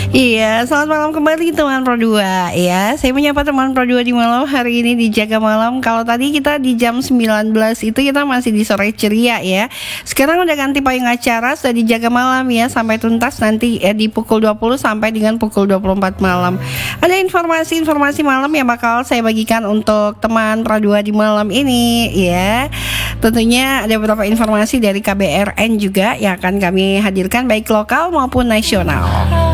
Iya, selamat malam kembali teman Pro 2 ya. Saya menyapa teman Pro 2 di malam hari ini di Jaga Malam. Kalau tadi kita di jam 19 itu kita masih di sore ceria ya. Sekarang udah ganti payung acara, sudah di Jaga Malam ya, sampai tuntas nanti di pukul 20 sampai dengan pukul 24 malam. Ada informasi-informasi malam yang bakal saya bagikan untuk teman Pro 2 di malam ini ya. Tentunya ada beberapa informasi dari KBRN juga yang akan kami hadirkan baik lokal maupun nasional.